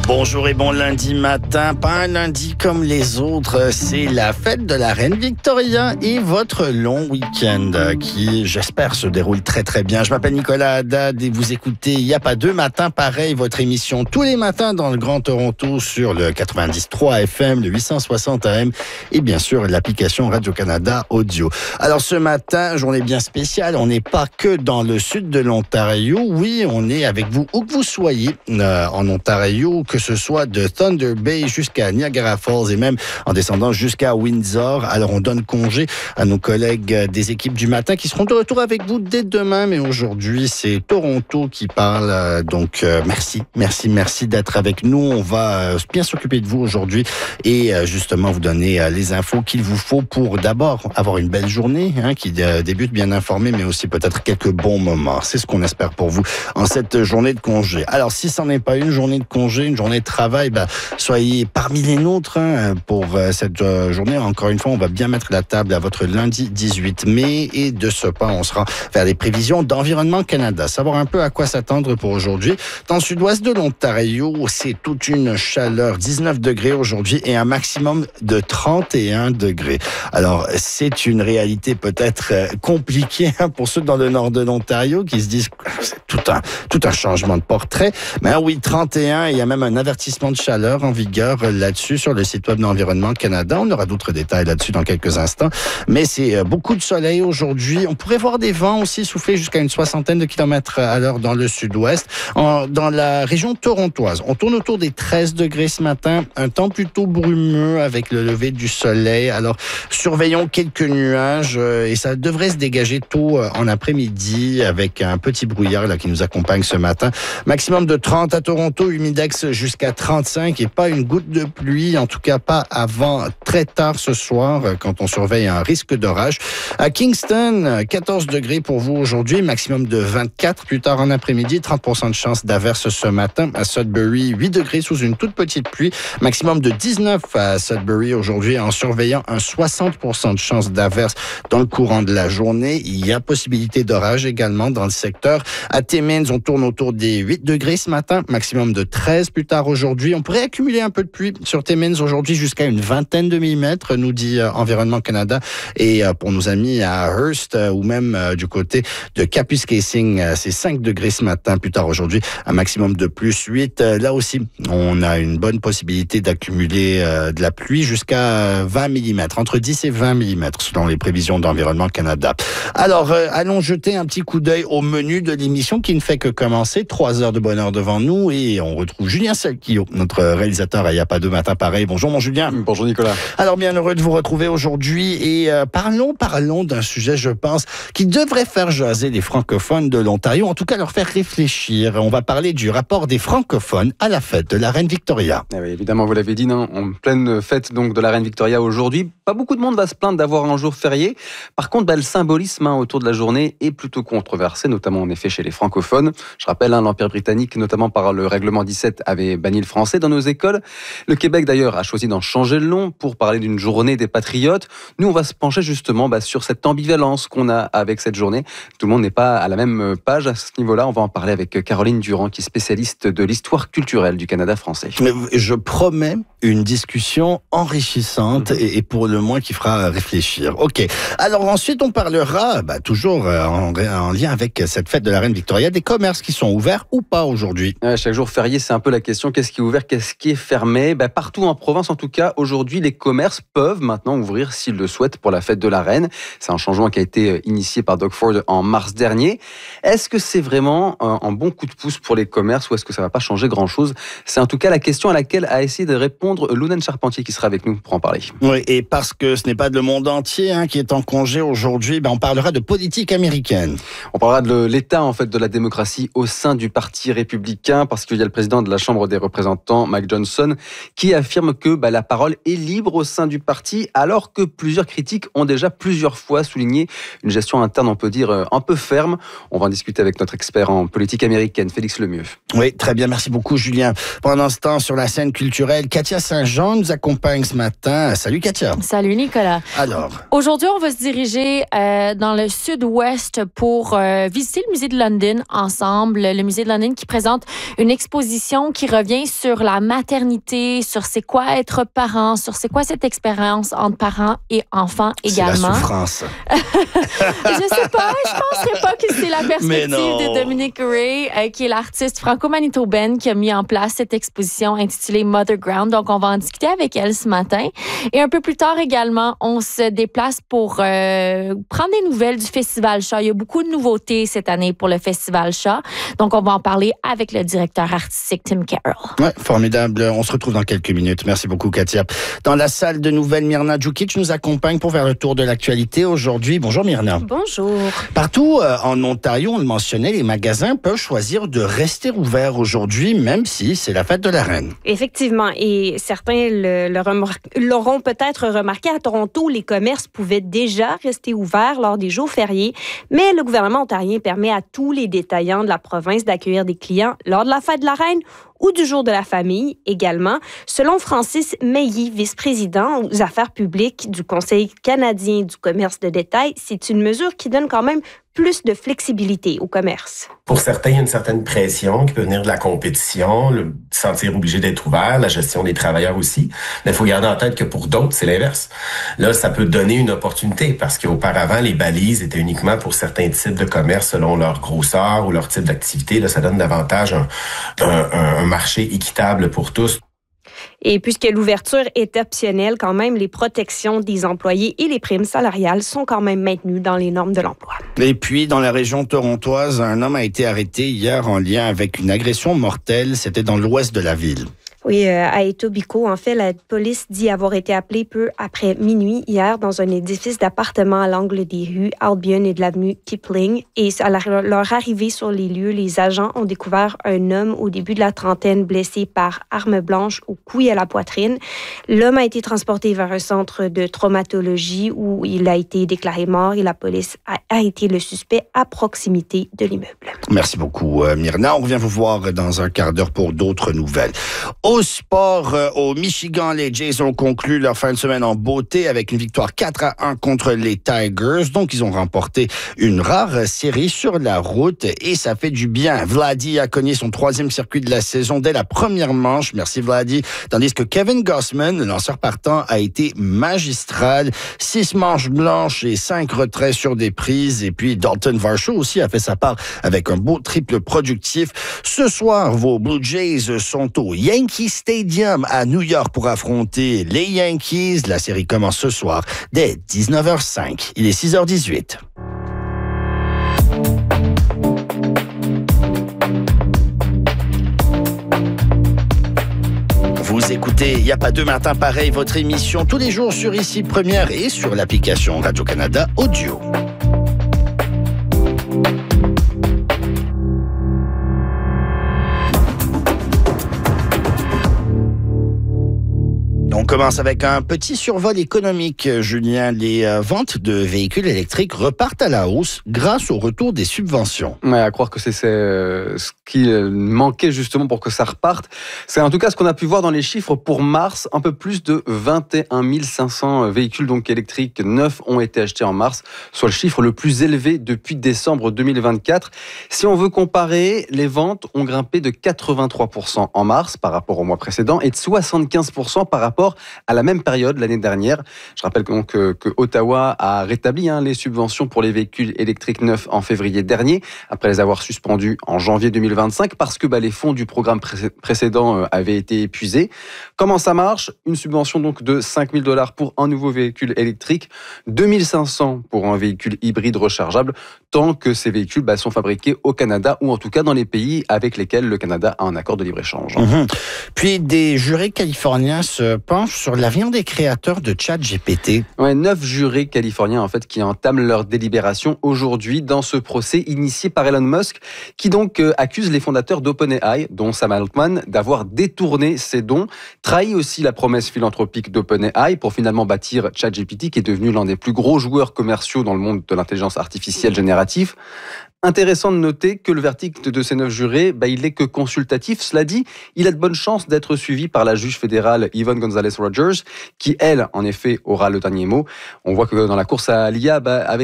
Bonjour et bon lundi matin. Pas un lundi comme les autres, c'est la fête de la Reine Victoria et votre long week-end qui, j'espère, se déroule très très bien. Je m'appelle Nicolas Haddad et vous écoutez Il n'y a pas deux matins pareil, votre émission tous les matins dans le Grand Toronto sur le 90.3 FM, le 860 AM et bien sûr l'application Radio-Canada Audio. Alors ce matin, journée bien spéciale, on n'est pas que dans le sud de l'Ontario. Oui, on est avec vous où que vous soyez en Ontario, que ce soit de Thunder Bay jusqu'à Niagara Falls et même en descendant jusqu'à Windsor. Alors, on donne congé à nos collègues des équipes du matin qui seront de retour avec vous dès demain. Mais aujourd'hui, c'est Toronto qui parle. Donc, merci d'être avec nous. On va bien s'occuper de vous aujourd'hui et justement vous donner les infos qu'il vous faut pour d'abord avoir une belle journée qui débute bien informée, mais aussi peut-être quelques bons moments. C'est ce qu'on espère pour vous en cette journée de congé. Alors, si ce n'est pas une journée de congé, une journée de travail, soyez parmi les nôtres pour cette journée. Encore une fois, on va bien mettre la table à votre lundi 18 mai et de ce pas, on sera vers les prévisions d'Environnement Canada. Savoir un peu à quoi s'attendre pour aujourd'hui. Dans le sud-ouest de l'Ontario, c'est toute une chaleur. 19 degrés aujourd'hui et un maximum de 31 degrés. Alors, c'est une réalité peut-être compliquée pour ceux dans le nord de l'Ontario qui se disent que c'est tout un changement de portrait. Mais oui, 31, il y a même un avertissement de chaleur en vigueur là-dessus sur le site web d'Environnement Canada. On aura d'autres détails là-dessus dans quelques instants. Mais c'est beaucoup de soleil aujourd'hui. On pourrait voir des vents aussi souffler jusqu'à une 60aine de kilomètres à l'heure dans le sud-ouest. Dans la région torontoise, on tourne autour des 13 degrés ce matin. Un temps plutôt brumeux avec le lever du soleil. Alors, surveillons quelques nuages et ça devrait se dégager tôt en après-midi avec un petit brouillard là qui nous accompagne ce matin. Maximum de 30 à Toronto, humidex jusqu'à 35 et pas une goutte de pluie, en tout cas pas avant très tard ce soir quand on surveille un risque d'orage. À Kingston, 14 degrés pour vous aujourd'hui, maximum de 24 plus tard en après-midi, 30% de chance d'averse ce matin. À Sudbury, 8 degrés sous une toute petite pluie, maximum de 19 à Sudbury aujourd'hui en surveillant un 60% de chance d'averse dans le courant de la journée. Il y a possibilité d'orage également dans le secteur. À Timmins, on tourne autour des 8 degrés ce matin, maximum de 13 plus tard aujourd'hui. On pourrait accumuler un peu de pluie sur Timmins aujourd'hui jusqu'à une vingtaine de millimètres, nous dit Environnement Canada. Et pour nos amis à Hearst ou même du côté de Kapuskasing, c'est 5 degrés ce matin, plus tard aujourd'hui, un maximum de plus 8. Là aussi, on a une bonne possibilité d'accumuler de la pluie jusqu'à 20 millimètres, entre 10 et 20 millimètres selon les prévisions d'Environnement Canada. Alors, allons jeter un petit coup d'œil au menu de l'émission qui ne fait que commencer. 3 heures de bonheur devant nous et on retrouve Julien Salquillo, notre réalisateur à Il n'y a pas deux matins pareil. Bonjour mon Julien. Bonjour Nicolas. Alors bien heureux de vous retrouver aujourd'hui et parlons d'un sujet je pense qui devrait faire jaser les francophones de l'Ontario, en tout cas leur faire réfléchir. On va parler du rapport des francophones à la fête de la Reine Victoria. Eh oui, évidemment, vous l'avez dit, en pleine fête donc de la Reine Victoria aujourd'hui. Pas beaucoup de monde va se plaindre d'avoir un jour férié. Par contre, le symbolisme autour de la journée est plutôt controversé, notamment en effet chez les francophones. Je rappelle, l'Empire britannique, notamment par le règlement 17, avait banni le français dans nos écoles. Le Québec, d'ailleurs, a choisi d'en changer le nom pour parler d'une journée des patriotes. Nous, on va se pencher justement sur cette ambivalence qu'on a avec cette journée. Tout le monde n'est pas à la même page à ce niveau-là. On va en parler avec Caroline Durand, qui est spécialiste de l'histoire culturelle du Canada français. Je promets une discussion enrichissante et pour le moins qui fera réfléchir. Ok. Alors ensuite, on parlera, toujours en lien avec cette fête de la Reine Victoria, des commerces qui sont ouverts ou pas aujourd'hui. Chaque jour férié, c'est un peu la question. Qu'est-ce qui est ouvert, qu'est-ce qui est fermé ? Partout en province, en tout cas, aujourd'hui, les commerces peuvent maintenant ouvrir s'ils le souhaitent pour la fête de la Reine. C'est un changement qui a été initié par Doug Ford en mars dernier. Est-ce que c'est vraiment un bon coup de pouce pour les commerces ou est-ce que ça ne va pas changer grand-chose ? C'est en tout cas la question à laquelle a essayé de répondre Lounen Charpentier qui sera avec nous pour en parler. Oui, et parce que ce n'est pas le monde entier qui est en congé aujourd'hui, on parlera de politique américaine. On parlera de l'état en fait de la démocratie au sein du Parti républicain parce qu'il y a le président de la Chambre des représentants, Mike Johnson, qui affirme que la parole est libre au sein du parti alors que plusieurs critiques ont déjà plusieurs fois souligné une gestion interne, on peut dire, un peu ferme. On va en discuter avec notre expert en politique américaine, Félix Lemieux. Oui, très bien, merci beaucoup Julien. Pendant ce temps, sur la scène culturelle, Katia Saint-Jean nous accompagne ce matin. Salut Katia. Salut Nicolas. Alors, aujourd'hui, on va se diriger dans le sud-ouest pour visiter le musée de London ensemble. Le musée de London qui présente une exposition qui revient sur la maternité, sur c'est quoi être parent, sur c'est quoi cette expérience entre parents et enfants également. C'est la souffrance. Je sais pas, je penserais pas que c'est la perspective de Dominique Ray, qui est l'artiste franco-manitobaine qui a mis en place cette exposition intitulée Mother Ground. Donc, on va en discuter avec elle ce matin. Et un peu plus tard également, on se déplace pour prendre des nouvelles du Festival Shaw. Il y a beaucoup de nouveautés cette année pour le Festival Shaw. Donc, on va en parler avec le directeur artistique Tim Carroll. Ouais, formidable. On se retrouve dans quelques minutes. Merci beaucoup, Katia. Dans la salle de nouvelles, Myrna Djukic nous accompagne pour faire le tour de l'actualité aujourd'hui. Bonjour, Myrna. Bonjour. Partout en Ontario, on le mentionnait, les magasins peuvent choisir de rester ouverts aujourd'hui, même si c'est la fête de la Reine. Effectivement, et certains l'auront peut-être remarqué, à Toronto, les commerces pouvaient déjà rester ouverts lors des jours fériés, mais le gouvernement ontarien permet à tous les détaillants de la province d'accueillir des clients lors de la fête de la Reine ou du jour de la famille également. Selon Francis Meilly, vice-président aux affaires publiques du Conseil canadien du commerce de détail, c'est une mesure qui donne quand même plus de flexibilité au commerce. Pour certains, il y a une certaine pression qui peut venir de la compétition, le sentir obligé d'être ouvert, la gestion des travailleurs aussi. Mais il faut garder en tête que pour d'autres, c'est l'inverse. Là, ça peut donner une opportunité parce qu'auparavant, les balises étaient uniquement pour certains types de commerce selon leur grosseur ou leur type d'activité. Là, ça donne davantage un marché équitable pour tous. Et puisque l'ouverture est optionnelle, quand même, les protections des employés et les primes salariales sont quand même maintenues dans les normes de l'emploi. Et puis, dans la région torontoise, un homme a été arrêté hier en lien avec une agression mortelle. C'était dans l'ouest de la ville. Oui, à Etobicoke, en fait, la police dit avoir été appelée peu après minuit hier dans un édifice d'appartements à l'angle des rues Albion et de l'avenue Kipling. Et à leur arrivée sur les lieux, les agents ont découvert un homme au début de la trentaine blessé par arme blanche au cou et à la poitrine. L'homme a été transporté vers un centre de traumatologie où il a été déclaré mort et la police a été le suspect à proximité de l'immeuble. Merci beaucoup, Myrna. On revient vous voir dans un quart d'heure pour d'autres nouvelles. Au sport, au Michigan, les Jays ont conclu leur fin de semaine en beauté avec une victoire 4-1 contre les Tigers. Donc, ils ont remporté une rare série sur la route et ça fait du bien. Vladdy a cogné son 3e circuit de la saison dès la première manche. Merci, Vladdy. Tandis que Kevin Gausman, le lanceur partant, a été magistral. 6 manches blanches et 5 retraits sur des prises. Et puis, Dalton Varsho aussi a fait sa part avec un beau triple productif. Ce soir, vos Blue Jays sont au Yankee Stadium à New York pour affronter les Yankees. La série commence ce soir dès 19h05. Il est 6h18. Vous écoutez Il n'y a pas deux matins pareils, votre émission tous les jours sur Ici Première et sur l'application Radio-Canada Audio. On commence avec un petit survol économique, Julien. Les ventes de véhicules électriques repartent à la hausse grâce au retour des subventions. Ouais, à croire que c'est ce qui manquait justement pour que ça reparte. C'est en tout cas ce qu'on a pu voir dans les chiffres pour mars. Un peu plus de 21 500 véhicules donc électriques neufs ont été achetés en mars, soit le chiffre le plus élevé depuis décembre 2024. Si on veut comparer, les ventes ont grimpé de 83% en mars par rapport au mois précédent et de 75% par rapport à la même période l'année dernière. Je rappelle donc que Ottawa a rétabli les subventions pour les véhicules électriques neufs en février dernier, après les avoir suspendus en janvier 2025, parce que les fonds du programme précédent avaient été épuisés. Comment ça marche ? Une subvention donc de 5 000 $ pour un nouveau véhicule électrique, 2 500 pour un véhicule hybride rechargeable, tant que ces véhicules sont fabriqués au Canada, ou en tout cas dans les pays avec lesquels le Canada a un accord de libre-échange. Puis des jurés californiens se penchent sur l'avenir des créateurs de ChatGPT. 9 jurés californiens en fait qui entament leur délibération aujourd'hui dans ce procès initié par Elon Musk, qui donc accuse les fondateurs d'OpenAI, dont Sam Altman, d'avoir détourné ses dons, trahi aussi la promesse philanthropique d'OpenAI pour finalement bâtir ChatGPT, qui est devenu l'un des plus gros joueurs commerciaux dans le monde de l'intelligence artificielle générative. Intéressant de noter que le verdict de ces 9 jurés, il n'est que consultatif. Cela dit, il a de bonnes chances d'être suivi par la juge fédérale Yvonne Gonzalez Rogers, qui, elle, en effet, aura le dernier mot. On voit que dans la course à l'IA, avec